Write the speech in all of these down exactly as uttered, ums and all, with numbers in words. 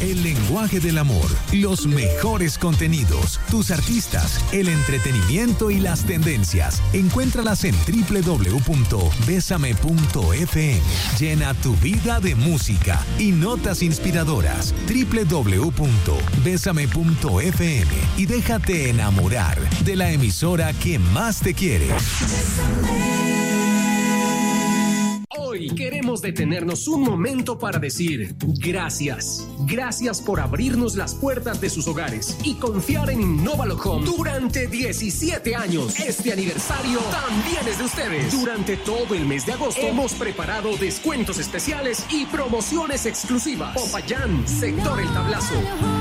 el lenguaje del amor, los mejores contenidos, tus artistas, el entretenimiento y las tendencias. Encuéntralas en doble u doble u doble u punto besame punto efe eme. Llena tu vida de música y notas inspiradoras. doble u doble u doble u punto besame punto efe eme y déjate enamorar de la emisora que más te quiere. Hoy queremos detenernos un momento para decir gracias. Gracias por abrirnos las puertas de sus hogares y confiar en Innovalo Home durante diecisiete años. Este aniversario también es de ustedes. Durante todo el mes de agosto hemos preparado descuentos especiales y promociones exclusivas. Popayán, sector El Tablazo.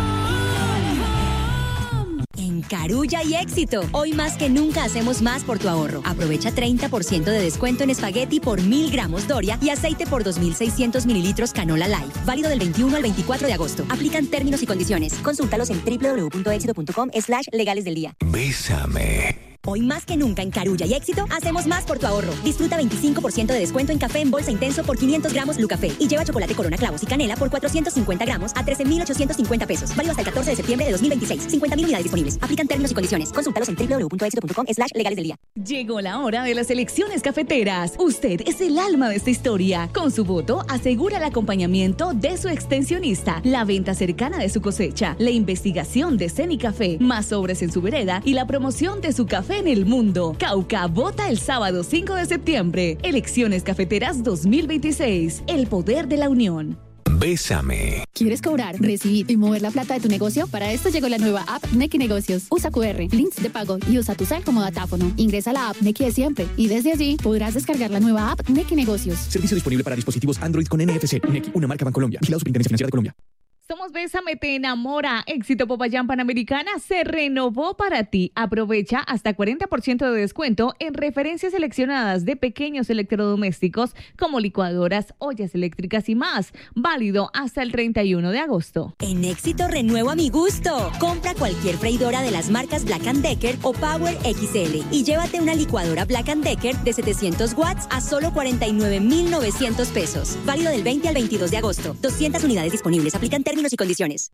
En Carulla y Éxito. Hoy más que nunca hacemos más por tu ahorro. Aprovecha treinta por ciento de descuento en espagueti por mil gramos Doria y aceite por dos mil seiscientos mililitros Canola Light. Válido del veintiuno al veinticuatro de agosto. Aplican términos y condiciones. Consúltalos en doble u doble u doble u punto éxito punto com slash legales del día. Bésame. Hoy más que nunca en Carulla y Éxito hacemos más por tu ahorro. Disfruta veinticinco por ciento de descuento en café en bolsa intenso por quinientos gramos Lucafé y lleva chocolate Corona Clavos y Canela por cuatrocientos cincuenta gramos a trece mil ochocientos cincuenta pesos. Válido hasta el catorce de septiembre de dos mil veintiséis. cincuenta mil unidades disponibles. Aplican términos y condiciones. Consúltalos en doble u doble u doble u punto éxito punto com slash legales del día. Llegó la hora de las elecciones cafeteras. Usted es el alma de esta historia. Con su voto asegura el acompañamiento de su extensionista, la venta cercana de su cosecha, la investigación de Cenicafé, más sobres en su vereda y la promoción de su café en el mundo. Cauca vota el sábado cinco de septiembre. Elecciones Cafeteras dos mil veintiséis. El poder de la unión. Bésame. ¿Quieres cobrar, recibir y mover la plata de tu negocio? Para esto llegó la nueva app Nequi Negocios. Usa cu erre, links de pago y usa tu cel como datáfono. Ingresa a la app Nequi de siempre y desde allí podrás descargar la nueva app Nequi Negocios. Servicio disponible para dispositivos Android con N F C. Nequi, una marca Bancolombia. Vigilado Superintendencia Financiera de Colombia. Somos Bésame te enamora. Éxito Popayán Panamericana se renovó para ti. Aprovecha hasta cuarenta por ciento de descuento en referencias seleccionadas de pequeños electrodomésticos como licuadoras, ollas eléctricas y más. Válido hasta el treinta y uno de agosto. En Éxito renuevo a mi gusto. Compra cualquier freidora de las marcas Black and Decker o Power equis ele y llévate una licuadora Black and Decker de setecientos watts a solo cuarenta y nueve mil novecientos pesos. Válido del veinte al veintidós de agosto. doscientas unidades disponibles. Aplican términos y condiciones.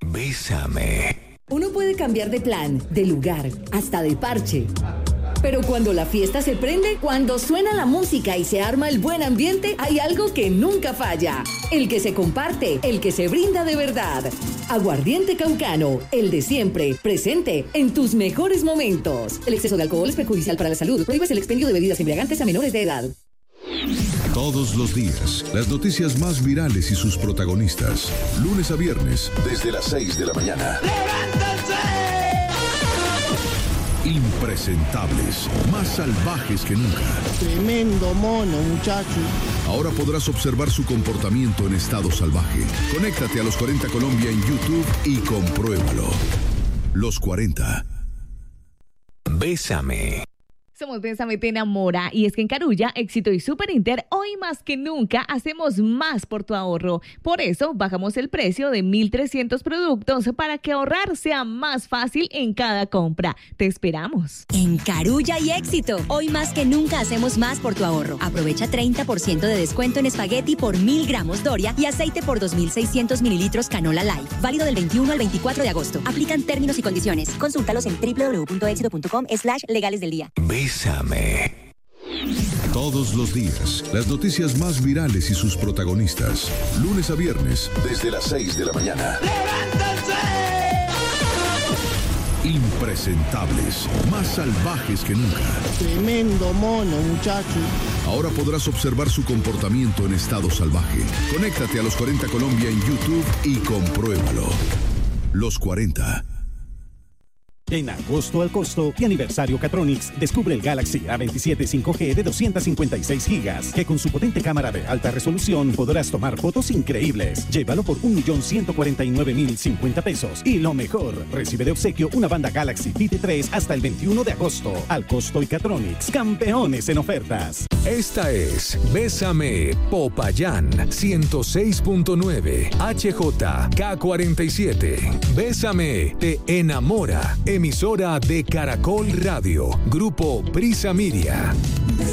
Bésame. Uno puede cambiar de plan, de lugar, hasta de parche. Pero cuando la fiesta se prende, cuando suena la música y se arma el buen ambiente, hay algo que nunca falla. El que se comparte, el que se brinda de verdad. Aguardiente Caucano, el de siempre, presente en tus mejores momentos. El exceso de alcohol es perjudicial para la salud. Prohíbes el expendio de bebidas embriagantes a menores de edad. Todos los días, las noticias más virales y sus protagonistas. Lunes a viernes, desde las seis de la mañana. ¡Levántense! Impresentables, más salvajes que nunca. Tremendo mono, muchacho. Ahora podrás observar su comportamiento en estado salvaje. Conéctate a Los cuarenta Colombia en YouTube y compruébalo. Los cuarenta. Bésame. Somos Bésame te enamora y es que en Carulla, Éxito y Super Inter hoy más que nunca hacemos más por tu ahorro. Por eso bajamos el precio de mil trescientos productos para que ahorrar sea más fácil en cada compra. Te esperamos. En Carulla y Éxito, hoy más que nunca hacemos más por tu ahorro. Aprovecha treinta por ciento de descuento en espagueti por mil gramos Doria y aceite por dos mil seiscientos mililitros Canola Light. Válido del veintiuno al veinticuatro de agosto. Aplican términos y condiciones. Consúltalos en doble u doble u doble u punto éxito punto com slash legales del día. Bésame. Todos los días, las noticias más virales y sus protagonistas. Lunes a viernes, desde las seis de la mañana. ¡Levántense! Impresentables, más salvajes que nunca. Tremendo mono, muchacho. Ahora podrás observar su comportamiento en estado salvaje. Conéctate a Los cuarenta Colombia en YouTube y compruébalo. Los cuarenta. En agosto al costo y aniversario Catronics, descubre el Galaxy A veintisiete cinco G de doscientos cincuenta y seis gigas, que con su potente cámara de alta resolución podrás tomar fotos increíbles. Llévalo por un millón ciento cuarenta y nueve mil cincuenta pesos. Y lo mejor, recibe de obsequio una banda Galaxy Fit tres hasta el veintiuno de agosto. Al costo y Catronics, campeones en ofertas. Esta es Bésame Popayán ciento seis punto nueve H J K cuarenta y siete. Bésame te enamora. Emisora de Caracol Radio. Grupo Prisa Miria.